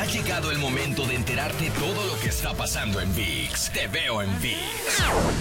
Ha llegado el momento de enterarte todo lo que está pasando en ViX. Te veo en ViX.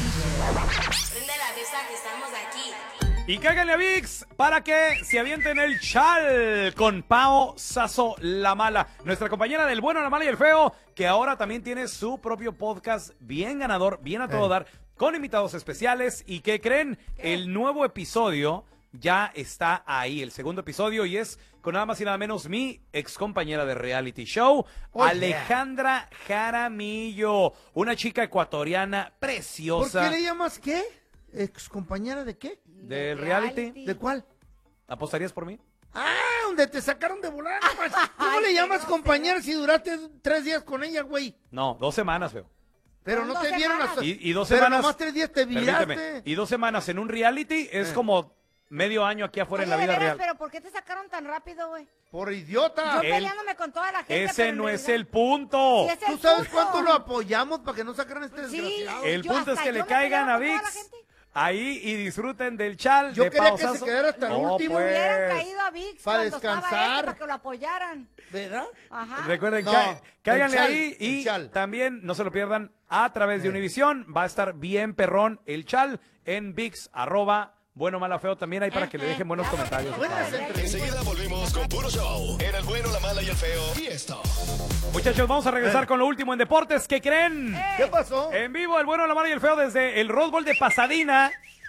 Prende la fiesta que estamos aquí. Y cáiganle a ViX para que se avienten el chal con Pao Sasso La Mala, nuestra compañera del bueno, la mala y el feo, que ahora también tiene su propio podcast bien ganador, bien a todo dar, con invitados especiales. ¿Y qué creen? El nuevo episodio ya está ahí, el segundo episodio, y es con nada más y nada menos mi ex compañera de reality show, Alejandra Jaramillo, una chica ecuatoriana preciosa. ¿Por qué le llamas qué? ¿Ex compañera de qué? ¿Del reality? ¿De cuál? ¿Apostarías por mí? Ah, donde te sacaron de volar. ¿Cómo le llamas compañera si duraste 3 días con ella, güey? No, 2 semanas, feo. Pero no te vieron hasta... Y 2 Pero semanas... nomás 3 días te viraste. Y 2 semanas en un reality es como medio año aquí afuera en la vida real. Pero ¿por qué te sacaron tan rápido, güey? Por idiota. Yo peleándome con toda la gente. Ese no es el punto. Sí, es el ¿Tú sabes punto. cuánto lo apoyamos para que no sacaran este Sí, desgraciado? El yo punto es hasta que yo le me caigan a peleo con toda la ViX gente. ahí y disfruten del chal. Yo de quería Pao que se Sasso. quedara hasta el No, último. pues. Hubieran caído a ViX Para cuando estaba descansar. para que lo apoyaran. ¿Verdad? Ajá. Recuerden, No, cáiganle el chal, ahí el y chal. también no se lo pierdan a través de Univisión. Va a estar bien perrón el chal en ViX, @bueno, mala, feo, también ahí para que le dejen buenos comentarios. Buenas entrevistas. Enseguida volvemos con puro show. En el bueno, la mala y el feo. Y esto. Muchachos, vamos a regresar con lo último en deportes. ¿Qué creen? ¿Qué pasó? En vivo, el bueno, la mala y el feo desde el Rose Bowl de Pasadena.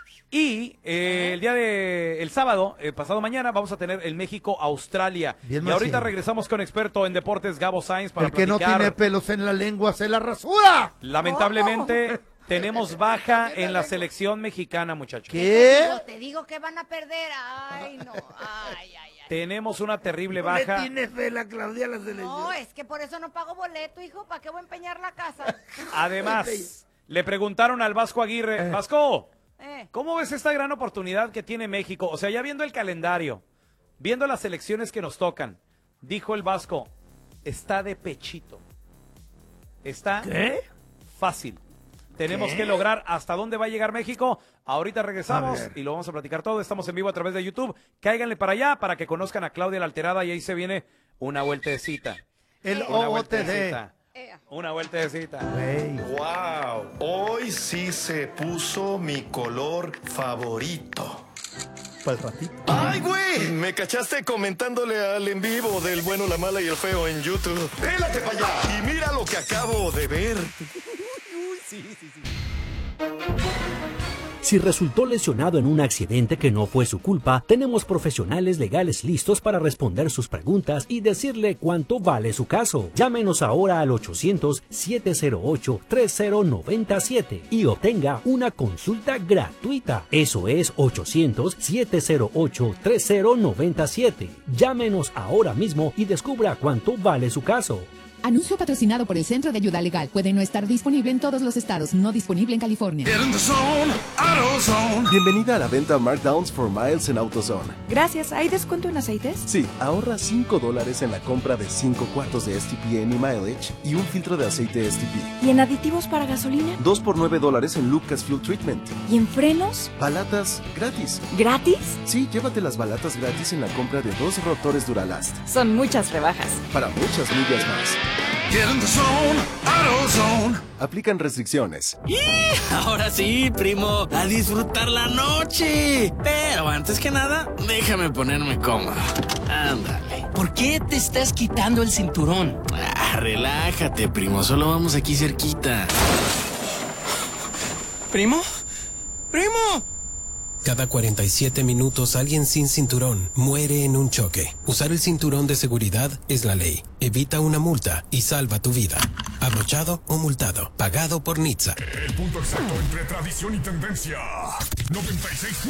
Y el día de el sábado, pasado mañana, vamos a tener el México-Australia. Bien Y ahorita macizo. regresamos con experto en deportes, Gabo Sainz, para El que no platicar. tiene pelos en la lengua se la rasura. Lamentablemente, tenemos baja en la selección mexicana, muchachos. ¿Qué? Te digo que van a perder. Ay, no. Ay. Tenemos una terrible No le baja. tiene fe la Claudia a la selección. No, es que por eso no pago boleto, hijo. ¿Para qué voy a empeñar la casa? Además, le preguntaron al Vasco Aguirre, Vasco, Eh. ¿cómo ves esta gran oportunidad que tiene México? O sea, ya viendo el calendario, viendo las elecciones que nos tocan, dijo el Vasco, está de pechito. Está fácil. Tenemos que lograr hasta dónde va a llegar México. Ahorita regresamos y lo vamos a platicar todo. Estamos en vivo a través de YouTube. Cáiganle para allá para que conozcan a Claudia la Alterada y ahí se viene una vueltecita. El Una OOTD. vueltecita. Una vueltecita. Wow, hoy sí se puso mi color favorito. Para el ratito. ¡Ay, güey! Me cachaste comentándole al en vivo del bueno, la mala y el feo en YouTube. ¡Pélate para allá! Y mira lo que acabo de ver. Si resultó lesionado en un accidente que no fue su culpa, tenemos profesionales legales listos para responder sus preguntas y decirle cuánto vale su caso. Llámenos ahora al 800-708-3097 y obtenga una consulta gratuita. Eso es 800-708-3097. Llámenos ahora mismo y descubra cuánto vale su caso. Anuncio patrocinado por el Centro de Ayuda Legal. Puede no estar disponible en todos los estados. No disponible en California. Bienvenida a la venta Markdowns for Miles en AutoZone. Gracias. ¿Hay descuento en aceites? Sí, ahorra $5 en la compra de 5 cuartos de STP Any Mileage y un filtro de aceite STP. ¿Y en aditivos para gasolina? 2 por $9 en Lucas Fuel Treatment. ¿Y en frenos? Balatas gratis. ¿Gratis? Sí, llévate las balatas gratis en la compra de 2 rotores Duralast. Son muchas rebajas. Para muchas millas más. Aplican restricciones. Ahora sí, primo, a disfrutar la noche. Pero antes que nada, déjame ponerme cómodo. Ándale. ¿Por qué te estás quitando el cinturón? Relájate, primo, solo vamos aquí cerquita. ¿Primo? ¡Primo! Cada 47 minutos alguien sin cinturón muere en un choque. Usar el cinturón de seguridad es la ley. Evita una multa y salva tu vida. Abrochado o multado. Pagado por NHTSA. El punto exacto entre tradición y tendencia. 96.